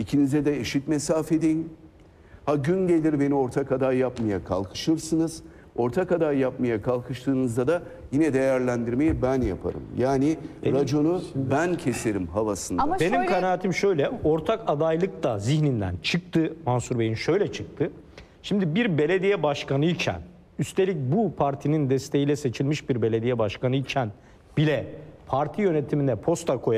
İkinize de eşit mesafedeyim. Ha gün gelir beni ortak aday yapmaya kalkışırsınız. Ortak aday yapmaya kalkıştığınızda da yine değerlendirmeyi ben yaparım. Yani raconu ben keserim havasında. Ama Benim şöyle- kanaatim şöyle, ortak adaylık da zihninden çıktı Mansur Bey'in, şöyle çıktı. Şimdi bir belediye başkanı iken, üstelik bu partinin desteğiyle seçilmiş bir belediye başkanı iken bile parti yönetimine posta koyan